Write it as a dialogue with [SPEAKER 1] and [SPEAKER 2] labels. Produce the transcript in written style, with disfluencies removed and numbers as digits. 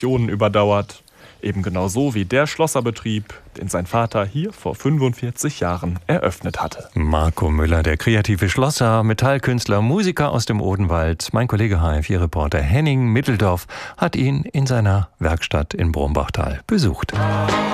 [SPEAKER 1] überdauert. Eben genau so wie der Schlosserbetrieb, den sein Vater hier vor 45 Jahren eröffnet hatte.
[SPEAKER 2] Marco Müller, der kreative Schlosser, Metallkünstler, Musiker aus dem Odenwald. Mein Kollege HR4-Reporter Henning Mitteldorf hat ihn in seiner Werkstatt in Brombachtal besucht.